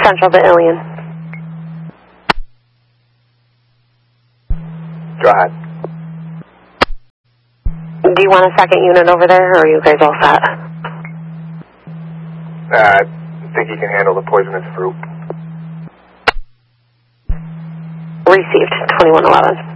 Central to Ilion. Go ahead. Do you want a second unit over there, or are you guys all set? I think he can handle the poisonous fruit. Received, 2111.